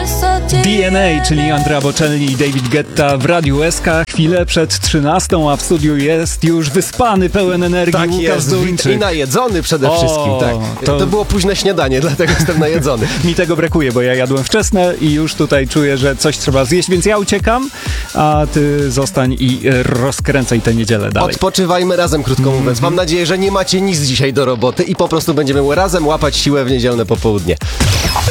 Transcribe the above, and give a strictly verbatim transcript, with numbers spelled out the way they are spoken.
D N A, czyli Andrea Bocelli i David Guetta w Radiu S K. Chwilę przed trzynastą, a w studiu jest już wyspany, pełen energii Tak Łukasz jest, Duńczyk. i najedzony przede O, wszystkim, tak. to- To... było późne śniadanie, dlatego jestem najedzony. Mi tego brakuje, bo ja jadłem wczesne i już tutaj czuję, że coś trzeba zjeść, więc ja uciekam, a ty zostań i e, rozkręcaj tę niedzielę dalej. Odpoczywajmy razem, krótko mówiąc. Mam nadzieję, że nie macie nic dzisiaj do roboty i po prostu będziemy razem łapać siłę w niedzielne popołudnie.